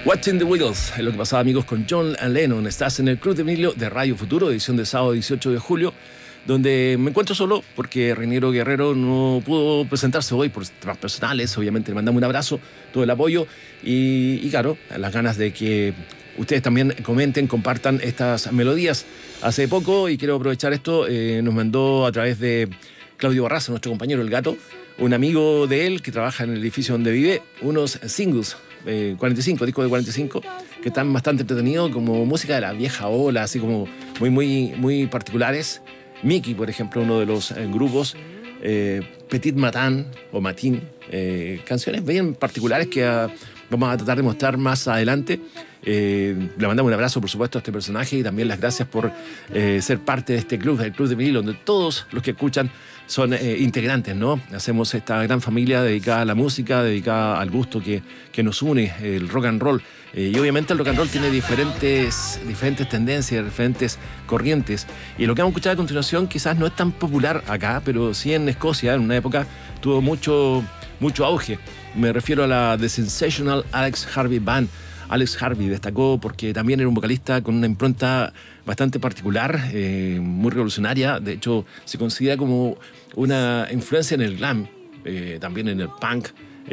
Watching the Wheels, es lo que pasaba, amigos, con John Lennon. Estás en el Club de Vinilo de Radio Futuro, edición de sábado 18 de julio, donde me encuentro solo porque Reiniero Guerrero no pudo presentarse hoy por temas personales. Obviamente le mandamos un abrazo, todo el apoyo y claro, las ganas de que ustedes también comenten, compartan estas melodías. Hace poco, y quiero aprovechar esto, nos mandó a través de Claudio Barraza, nuestro compañero El Gato, un amigo de él que trabaja en el edificio donde vive, unos singles, 45, discos de 45, que están bastante entretenidos, como música de la vieja ola, así como muy particulares. Mickey, por ejemplo, uno de los grupos, Petit Matin o Matin, canciones bien particulares que vamos a tratar de mostrar más adelante. Le mandamos un abrazo, por supuesto, a este personaje y también las gracias por ser parte de este club, del Club de Vinilo, donde todos los que escuchan son integrantes, ¿no? Hacemos esta gran familia dedicada a la música, dedicada al gusto que nos une, el rock and roll. Y obviamente el rock and roll tiene diferentes tendencias, diferentes corrientes. Y lo que vamos a escuchar a continuación quizás no es tan popular acá, pero sí en Escocia, en una época, tuvo mucho auge. Me refiero a la The Sensational Alex Harvey Band. Alex Harvey destacó porque también era un vocalista con una impronta bastante particular, muy revolucionaria. De hecho, se considera como una influencia en el glam, también en el punk.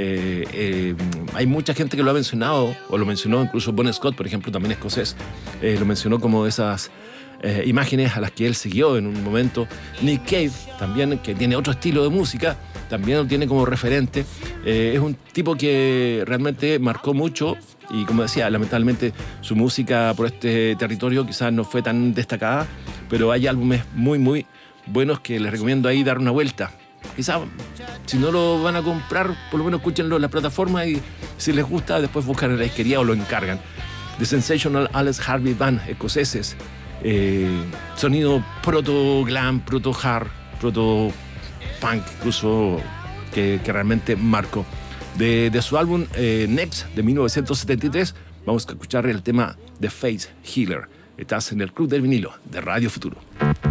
Hay mucha gente que lo ha mencionado, o lo mencionó incluso Bon Scott, por ejemplo, también escocés, lo mencionó como esas imágenes a las que él siguió en un momento. Nick Cave, también, que tiene otro estilo de música, también lo tiene como referente. Es un tipo que realmente marcó mucho. Y como decía, lamentablemente su música por este territorio quizás no fue tan destacada, pero hay álbumes muy buenos que les recomiendo ahí dar una vuelta. Quizás si no lo van a comprar, por lo menos escúchenlo en la plataforma y si les gusta, después buscan en la disquería o lo encargan. The Sensational Alex Harvey Band, escoceses. Sonido proto-glam, proto-hard, proto-punk, incluso que realmente marcó. De su álbum Next de 1973, vamos a escuchar el tema The Face Healer. Estás en el Club del Vinilo de Radio Futuro.